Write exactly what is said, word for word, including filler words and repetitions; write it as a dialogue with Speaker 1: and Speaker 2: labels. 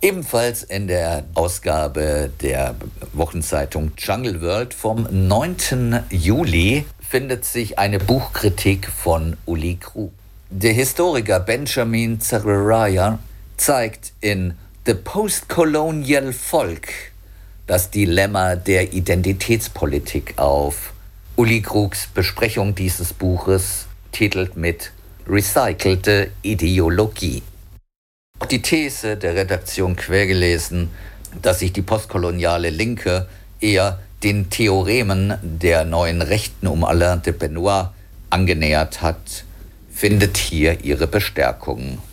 Speaker 1: Ebenfalls in der Ausgabe der Wochenzeitung Jungle World vom neunten Juli findet sich eine Buchkritik von Uli Krug. Der Historiker Benjamin Zachariah zeigt in The Postcolonial Folk das Dilemma der Identitätspolitik auf. Uli Krugs Besprechung dieses Buches titelt mit Recycelte Ideologie. Die These der Redaktion Quergelesen, dass sich die postkoloniale Linke eher den Theoremen der neuen Rechten um Alain de Benoist angenähert hat, findet hier ihre Bestärkung.